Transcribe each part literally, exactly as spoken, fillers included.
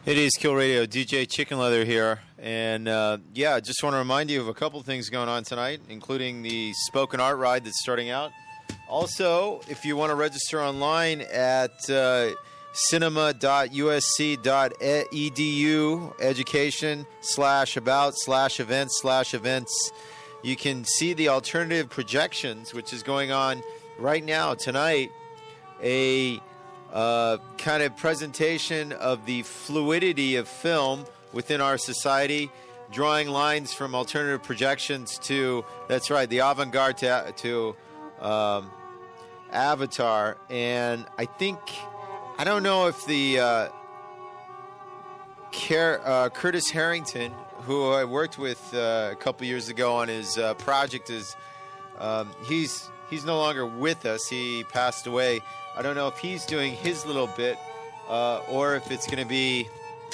It is Kill Radio, D J Chicken Leather here, and uh, yeah, I just want to remind you of a couple things going on tonight, including the Spoken Art Ride that's starting out. Also, if you want to register online at uh, cinema dot u s c dot e d u, education slash about slash events slash events, you can see the alternative projections, which is going on right now tonight, a Uh, kind of presentation of the fluidity of film within our society, drawing lines from alternative projections to, that's right, the avant-garde to, to um, Avatar. And I think, I don't know if the uh, Ker- uh, Curtis Harrington, who I worked with uh, a couple years ago on his uh, project, is um, he's he's no longer with us. He passed away. I don't know if he's doing his little bit uh, or if it's going to be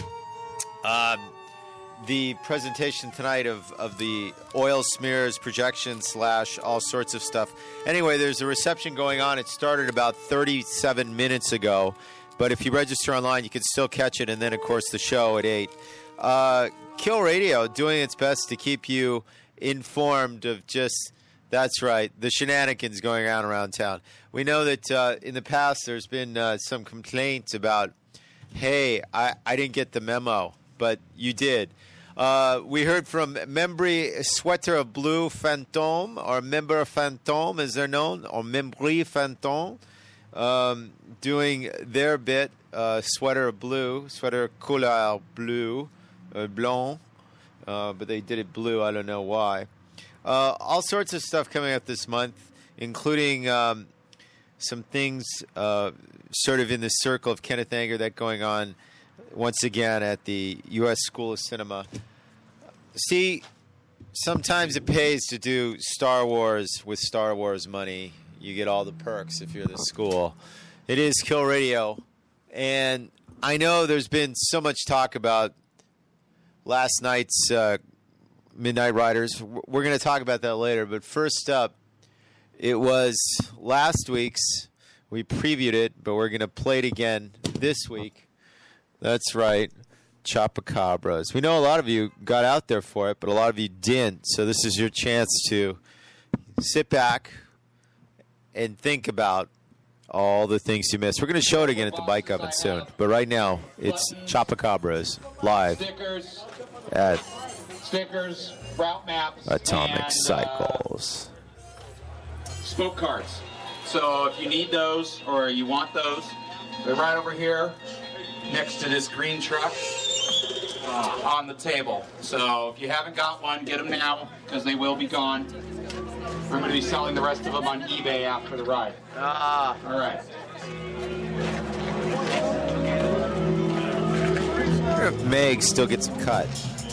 um, the presentation tonight of, of the oil smears, projection slash all sorts of stuff. Anyway, there's a reception going on. It started about thirty-seven minutes ago. But if you register online, you can still catch it. And then, of course, the show at eight. Uh, Kill Radio doing its best to keep you informed of just... That's right, the shenanigans going around around town. We know that uh, in the past there's been uh, some complaints about, hey, I, I didn't get the memo, but you did. Uh, we heard from Membri Sweater of Blue Fantôme, or Member Fantôme as they're known, or Membri Fantôme, um, doing their bit, uh, Sweater of Blue, Sweater couleur bleu, uh, blanc, uh, but they did it blue, I don't know why. Uh, all sorts of stuff coming up this month, including um, some things uh, sort of in the circle of Kenneth Anger that going on once again at the U S School of Cinema. See, sometimes it pays to do Star Wars with Star Wars money. You get all the perks if you're the school. It is Kill Radio, and I know there's been so much talk about last night's uh, Midnight Riders. We're going to talk about that later, but first up, it was last week's. We previewed it, but we're going to play it again this week. That's right, Chupacabras. We know a lot of you got out there for it, but a lot of you didn't, so this is your chance to sit back and think about all the things you missed. We're going to show it again at the Bike Oven soon, but right now, it's Chupacabras live at stickers, route maps, Atomic and, Cycles. Uh, spoke cards. So if you need those or you want those, they're right over here next to this green truck uh, on the table. So if you haven't got one, get them now because they will be gone. I'm going to be selling the rest of them on eBay after the ride. Ah. All right. I wonder if Meg still gets a cut.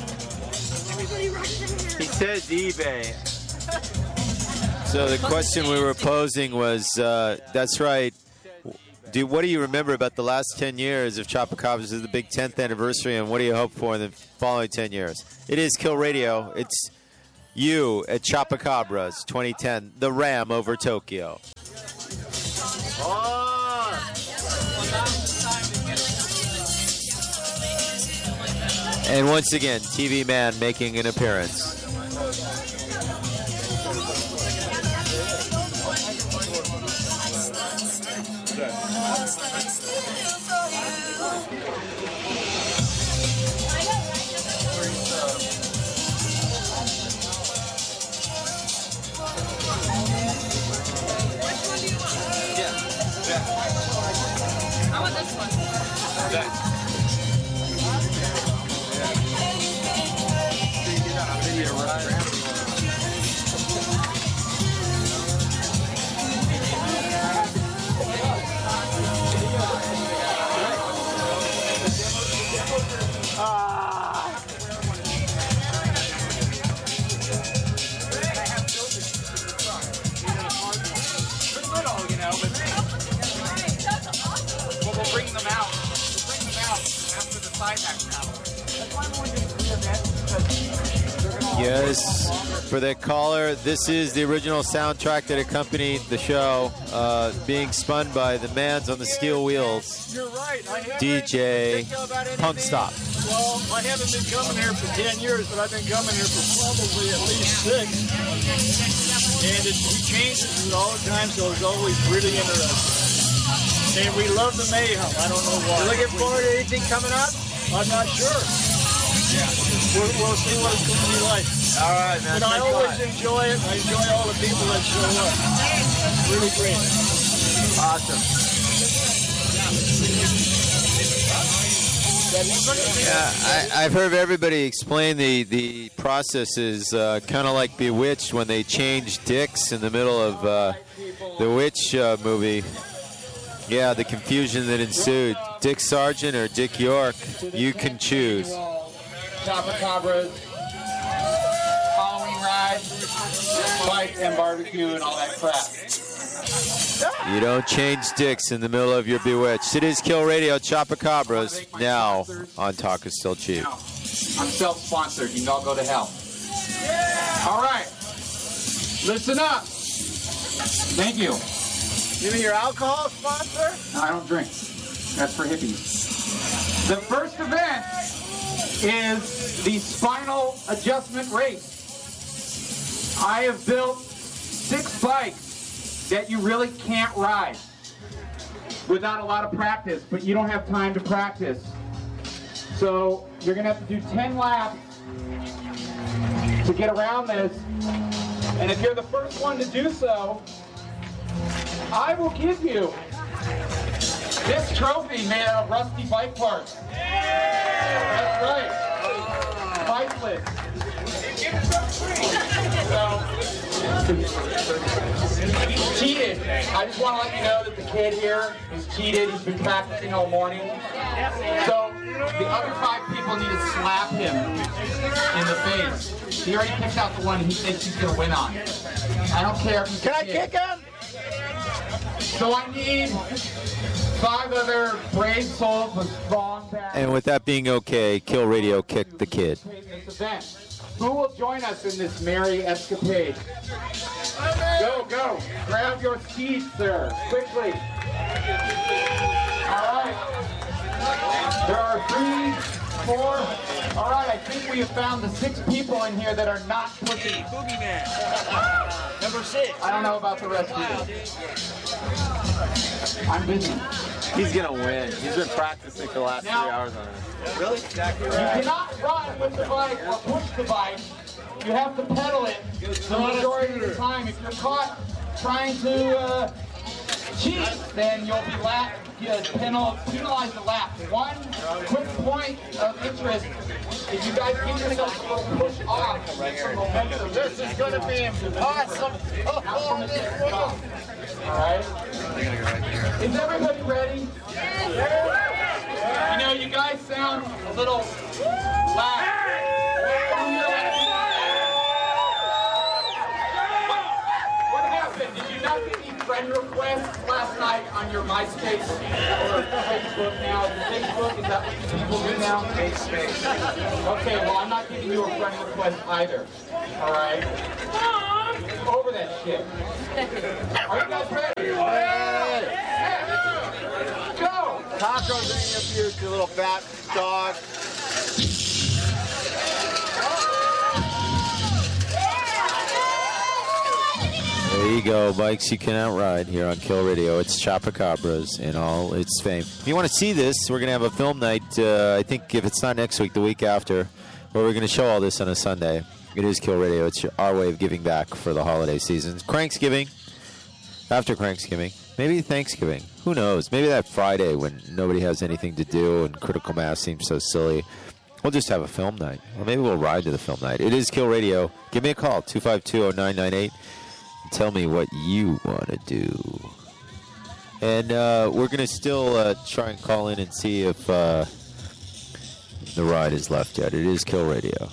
He says eBay. So the question we were posing was, uh, that's right, do, what do you remember about the last ten years of Chupacabras? This is the big tenth anniversary, and what do you hope for in the following ten years? It is Kill Radio. It's you at Chupacabras twenty ten, the Ram over Tokyo. Oh. And once again, T V Man making an appearance. I want this one. That. Bring them out. We'll bring them out after the side hack now. That's why I'm only doing three events, because Yes, for that caller, this is the original soundtrack that accompanied the show, uh, being spun by the Mans on the Steel Wheels. You're right. I haven't D J think about anything. Punk Stop. Well, I haven't been coming here for ten years, but I've been coming here for probably at least six. And it, he changes it all the time, so it's always really interesting. And we love the mayhem. I don't know why. You looking forward to anything coming up? I'm not sure. Yeah. We'll, we'll see what it's going to be like. All right, man. But I always enjoy it. I enjoy all the people that show up. Really great. Awesome. Yeah, I, I've heard everybody explain the, the process is uh, kind of like Bewitched when they changed dicks in the middle of uh, the Witch uh, movie. Yeah, the confusion that ensued. Dick Sargent or Dick York, you can choose. Chupacabras, Halloween ride, bike and barbecue and all that crap. You don't change dicks in the middle of your Bewitched. It is Kill Radio, Chupacabras, now on Talk is Still Cheap. I'm self-sponsored. You can all go to hell. All right. Listen up. Thank you. You mean your alcohol sponsor? No, I don't drink. That's for hippies. The first event is the spinal adjustment race. I have built six bikes that you really can't ride without a lot of practice, but you don't have time to practice. So you're going to have to do ten laps to get around this. And if you're the first one to do so, I will give you this trophy made out of rusty bike parts. That's right. Bikeless. So, cheated. I just want to let you know that the kid here is cheated. He's been practicing all morning. So, the other five people need to slap him in the face. He already picked out the one he thinks he's going to win on. I don't care if he's Can a I kid. kick him? So I need five other brave souls with strong back. And with that being okay, Kill Radio kicked the kid. This event. Who will join us in this merry escapade? Go, go. Grab your seats, sir. Quickly. All right. There are three, four. All right, I think we have found the six people in here that are not pussy. Boogeyman. Number six. I don't know about the rest of you. I'm busy. He's going to win. He's been practicing for the last Now- three hours on it. Really? Exactly You right. cannot run with the bike or push the bike. You have to pedal it the majority of the time. If you're caught trying to uh, cheat, then you'll be lap, uh, penal, penalized a lap. One quick point of interest, if you guys give yourself a little push off, get some momentum. This is going to be awesome. Oh, this All right? Is everybody ready? You know, you guys sound a little loud. What happened? Did you not get any friend requests last night on your MySpace or Facebook now? Is it Facebook? Is that what people do now? Okay, well, I'm not giving you a friend request either. All right? Over that shit. Are you guys ready? Go! Taco's bringing up here to a little fat dog. There you go, bikes you cannot ride here on Kill Radio. It's Chupacabras in all its fame. If you want to see this, we're going to have a film night, uh, I think if it's not next week, the week after, where we're going to show all this on a Sunday. It is Kill Radio. It's our way of giving back for the holiday season. Cranksgiving, after Cranksgiving, maybe Thanksgiving. Who knows? Maybe that Friday when nobody has anything to do and Critical Mass seems so silly. We'll just have a film night. Or maybe we'll ride to the film night. It is Kill Radio. Give me a call, two five two, oh nine nine eight. And tell me what you want to do. And uh, we're going to still uh, try and call in and see if uh, the ride is left yet. It is Kill Radio.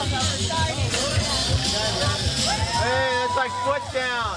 Hey, that's like foot down.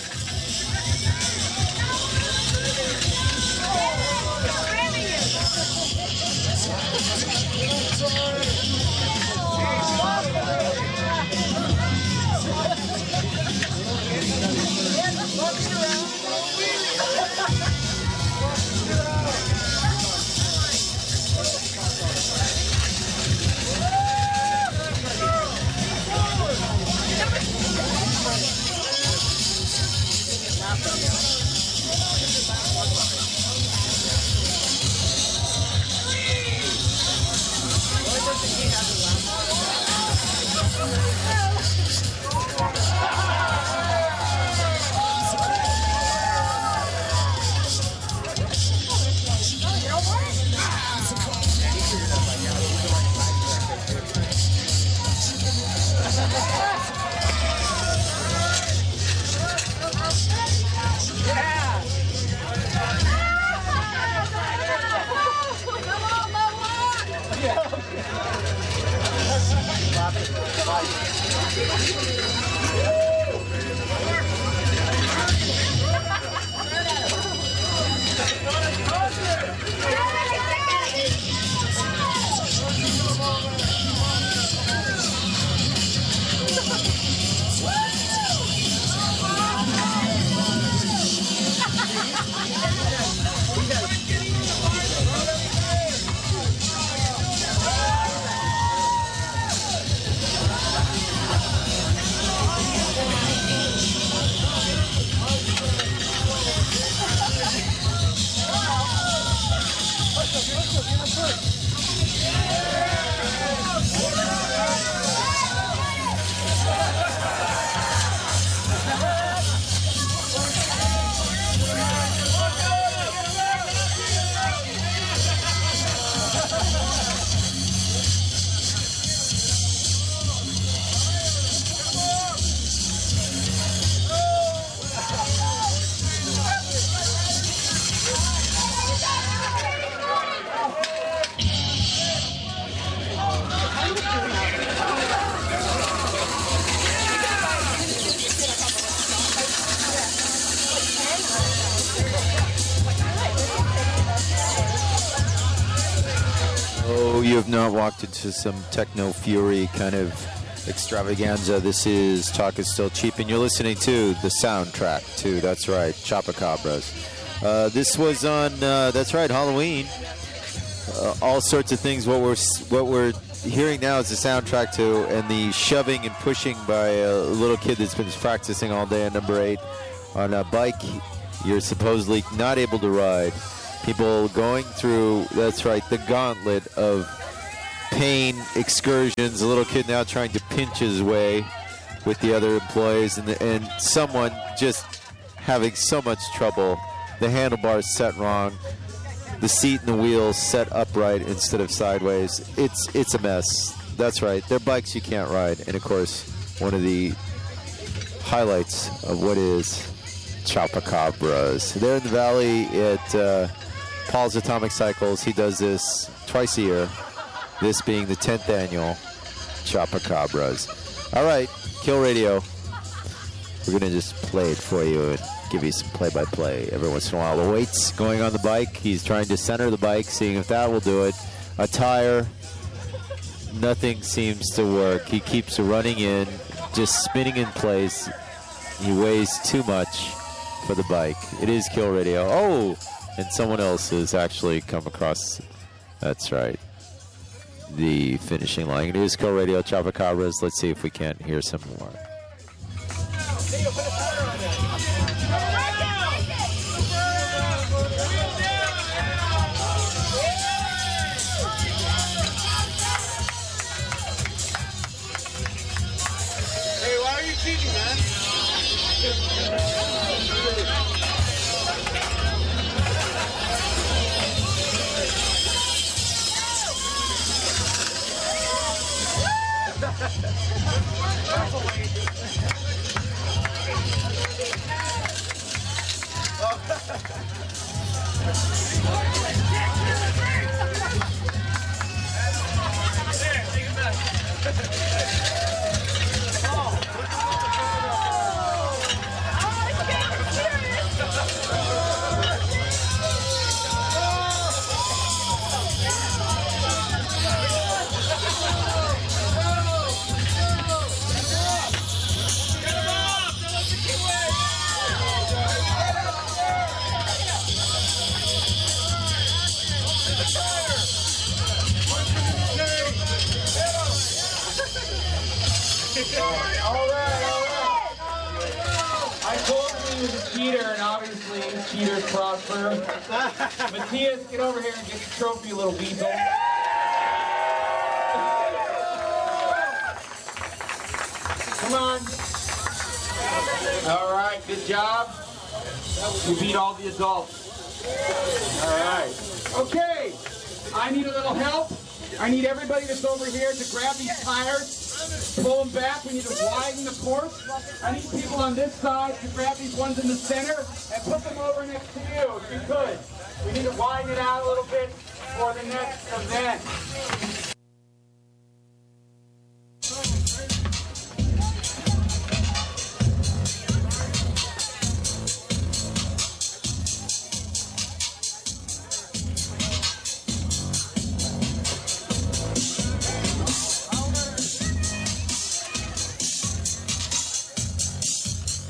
You have not walked into some techno fury kind of extravaganza. This is Talk Is Still Cheap, and you're listening to the soundtrack too. That's right, Chupacabras. Uh, this was on. Uh, that's right, Halloween. Uh, all sorts of things. What we're what we're hearing now is the soundtrack to, and the shoving and pushing by a little kid that's been practicing all day at number eight on a bike. You're supposedly not able to ride. People going through, that's right, the gauntlet of pain excursions. A little kid now trying to pinch his way with the other employees, and, the, and someone just having so much trouble. The handlebars set wrong, the seat and the wheels set upright instead of sideways. It's it's a mess. That's right, they're bikes you can't ride. And of course, one of the highlights of what is Chupacabras. They're in the valley at uh, Paul's Atomic Cycles. He does this twice a year, this being the tenth annual Chupacabras. All right, Kill Radio. We're going to just play it for you and give you some play-by-play every once in a while. The weight's going on the bike. He's trying to center the bike, seeing if that will do it. A tire, nothing seems to work. He keeps running in, just spinning in place. He weighs too much for the bike. It is Kill Radio. Oh, and someone else has actually come across, that's right, the finishing line. It is Kill Radio, Chupacabras. Let's see if we can't hear some more. Hey, why are you cheating, man? All right, all right. I told him he was a cheater, and obviously cheaters prosper. Matthias, get over here and get the trophy, little weasel. Come on. All right, good job. You beat all the adults. All right. Okay, I need a little help. I need everybody that's over here to grab these tires, pull them back. We need to widen the course. I need people on this side to grab these ones in the center and put them over next to you, if you could. We need to widen it out a little bit for the next event.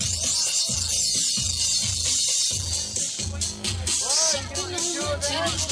Something I need to